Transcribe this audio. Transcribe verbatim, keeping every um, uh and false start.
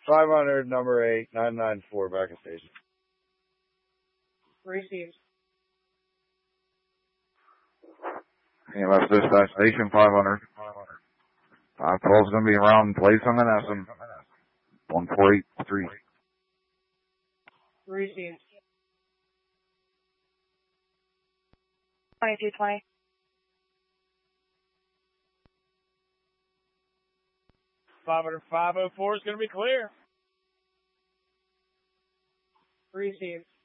five hundred, number eight, nine nine four, back in station. Received. E M S dispatch station five hundred. five twelve is going to be around place on Menneson. one four eight three. Received. twenty-two twenty. five hundred, five oh four is going to be clear. Received.